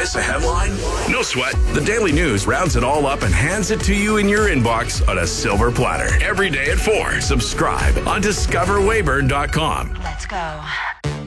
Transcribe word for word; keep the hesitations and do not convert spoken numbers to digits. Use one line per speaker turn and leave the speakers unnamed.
Miss a headline? No sweat. The Daily News rounds it all up and hands it to you in your inbox on a silver platter. Every day at four. Subscribe on discover weyburn dot com.
Let's go.